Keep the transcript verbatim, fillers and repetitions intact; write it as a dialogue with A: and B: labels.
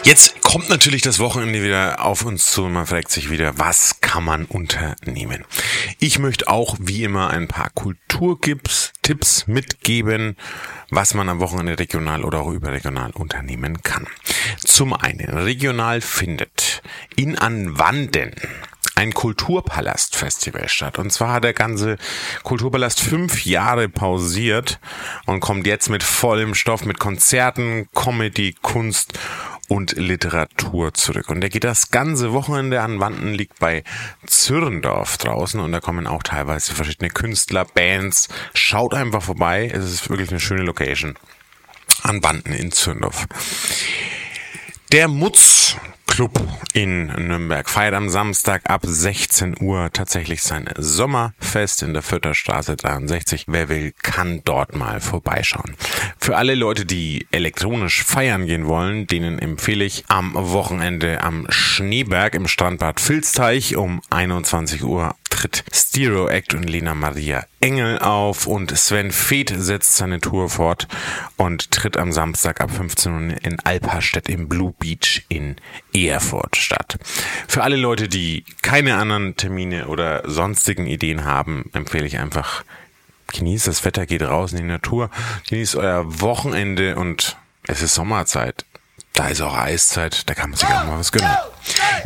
A: Jetzt kommt natürlich das Wochenende wieder auf uns zu und man fragt sich wieder, was kann man unternehmen? Ich möchte auch wie immer ein paar Kulturtipps mitgeben, was man am Wochenende regional oder auch überregional unternehmen kann. Zum einen, regional findet in Anwanden ein Kulturpalast-Festival statt. Und zwar hat der ganze Kulturpalast fünf Jahre pausiert und kommt jetzt mit vollem Stoff, mit Konzerten, Comedy, Kunst und Literatur zurück. Und der geht das ganze Wochenende an Wanden, liegt bei Zürndorf draußen und da kommen auch teilweise verschiedene Künstler, Bands. Schaut einfach vorbei, es ist wirklich eine schöne Location an Wanden in Zürndorf. Der Mutz Club in Nürnberg feiert am Samstag ab sechzehn Uhr tatsächlich sein Sommerfest in der Fürther Straße dreiundsechzig. Wer will, kann dort mal vorbeischauen. Für alle Leute, die elektronisch feiern gehen wollen, denen empfehle ich am Wochenende am Schneeberg im Strandbad Vilsteich um einundzwanzig Uhr tritt Stereo Act und Lena Maria Engel auf und Sven Feth setzt seine Tour fort und tritt am Samstag ab fünfzehn Uhr in Alperstedt im Blue Beach in Erfurt statt. Für alle Leute, die keine anderen Termine oder sonstigen Ideen haben, empfehle ich einfach, genießt das Wetter, geht raus in die Natur, genießt euer Wochenende und es ist Sommerzeit. Da ist auch Eiszeit, da kann man sich auch mal was gönnen.